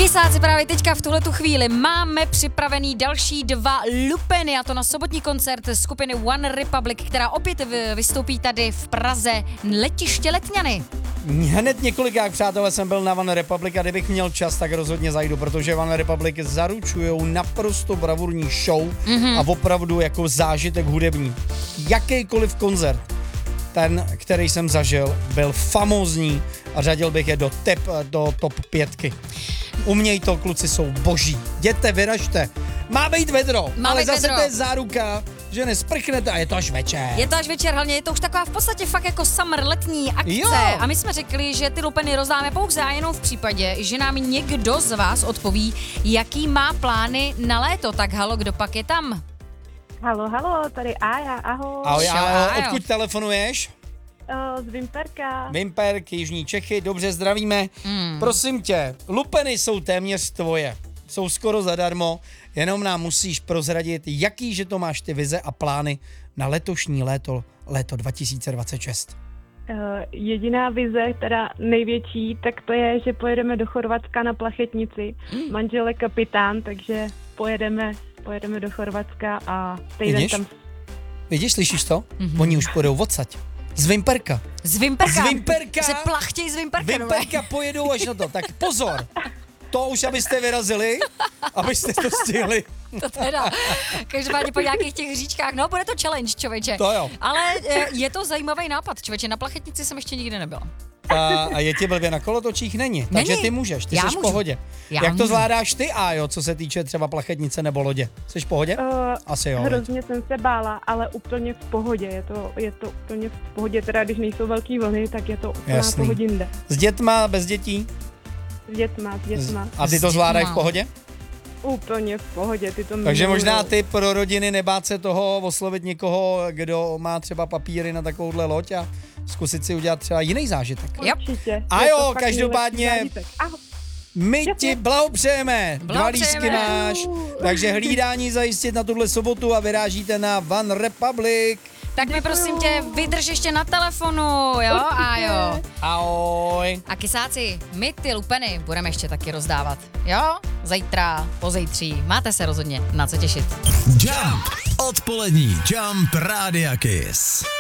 Kysáci, právě teďka v tuhletu chvíli máme připravený další 2 lupeny, a to na sobotní koncert skupiny One Republic, která opět vystoupí tady v Praze, letiště Letňany. Hned několikrát, přátelé, jsem byl na One Republic a kdybych měl čas, tak rozhodně zajdu, protože One Republic zaručujou naprosto bravurní show a opravdu jako zážitek hudební. Jakýkoliv koncert, ten, který jsem zažil, byl famózní a řadil bych je do top 5. Uměj to, kluci jsou boží. Jděte, vyražte. Má být vedro, ale zase to je záruka, že nesprchnete a je to až večer. Je to až večer, hlavně je to už taková v podstatě fakt jako summer letní akce. Jo. A my jsme řekli, že ty lupeny rozdáme pouze a jenom v případě, že nám někdo z vás odpoví, jaký má plány na léto. Tak halo, kdo pak je tam? Halo, tady Aja, ahoj. Ahoj, Ajo. odkud telefonuješ? Z Vimperka. Vimperk, Jižní Čechy, dobře, zdravíme. Prosím tě, lupeny jsou téměř tvoje. Jsou skoro zadarmo, jenom nám musíš prozradit, jaký že to máš ty vize a plány na letošní léto 2026. Jediná vize, teda největší, tak to je, že pojedeme do Chorvatska na plachetnici. Manžel je kapitán, takže pojedeme do Chorvatska a týden tam... Vidíš, slyšíš to? Oni už půjdou odsaď. Z Vimperka. Z Vimperka. Se plachtěj z Vimperka. Vimperka pojedou až na to. Tak pozor. To už, abyste vyrazili, abyste to stihli. To teda. Každopádně po nějakých těch říčkách. No, bude to challenge, člověče. To jo. Ale je to zajímavý nápad, člověče. Na plachetnici jsem ještě nikdy nebyla. A je ti blbě na kolotočích? Není. Takže ty můžeš, ty jsi v pohodě. Jak to zvládáš ty, Ájo, co se týče třeba plachetnice nebo lodě? Jsi v pohodě? Asi jo. Hrozně jsem se bála, ale úplně v pohodě. Je to úplně v pohodě, teda když nejsou velký vlny, tak je to úplná pohodinda. S dětma, bez dětí? S dětma. A ty to zvládají v pohodě? Úplně v pohodě. Takže možná ty pro rodiny nebát se toho oslovit někoho, kdo má třeba papíry na takovouhle loď a zkusit si udělat třeba jiný zážitek. Určitě. A jo, každopádně my ti blahopřejeme. 2 lístky máš, takže hlídání zajistit na tuhle sobotu a vyrážíte na One Republic. Tak mi prosím tě, vydrž ještě na telefonu, jo? A jo. Ahoj. A kysáci, my ty lupeny budeme ještě taky rozdávat, jo? Zítra, pozejtří, máte se rozhodně na co těšit. Jump, odpolední Jump Rádia Kiss.